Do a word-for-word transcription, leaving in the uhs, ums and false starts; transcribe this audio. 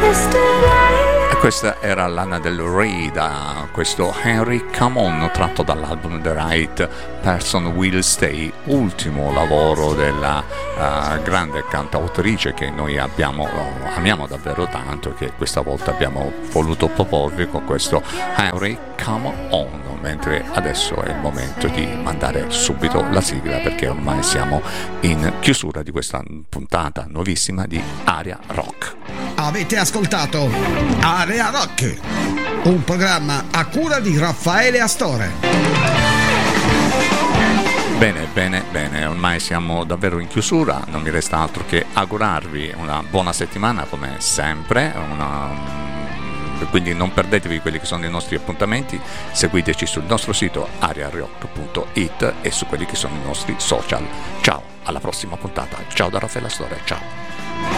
E questa era Lana Del Rey da questo Henry Come On, tratto dall'album The Right Person Will Stay, ultimo lavoro della uh, grande cantautrice che noi abbiamo, uh, amiamo davvero tanto e che questa volta abbiamo voluto proporvi con questo Henry Come On, mentre adesso è il momento di mandare subito la sigla, perché ormai siamo in chiusura di questa puntata nuovissima di Aria Rock. Avete ascoltato Area Rock, un programma a cura di Raffaele Astore. Bene, bene, bene, ormai siamo davvero in chiusura, non mi resta altro che augurarvi una buona settimana come sempre, una... quindi non perdetevi quelli che sono i nostri appuntamenti, seguiteci sul nostro sito aria rock punto it e su quelli che sono i nostri social. Ciao, alla prossima puntata, ciao da Raffaele Astore, ciao.